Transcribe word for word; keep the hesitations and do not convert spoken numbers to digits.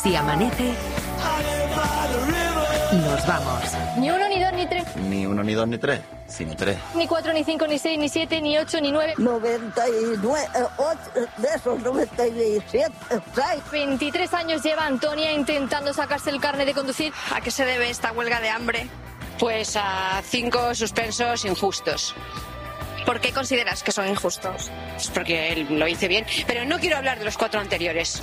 Si amanece, nos vamos. Ni uno, ni dos, ni tres. Ni uno, ni dos, ni tres, sino tres. Ni cuatro, ni cinco, ni seis, ni siete, ni ocho, ni nueve. noventa y nueve, ocho, de esos noventa y siete, seis. veintitrés años lleva Antonia intentando sacarse el carnet de conducir. ¿A qué se debe esta huelga de hambre? Pues a cinco suspensos injustos. ¿Por qué consideras que son injustos? Es porque él lo hizo bien, pero no quiero hablar de los cuatro anteriores.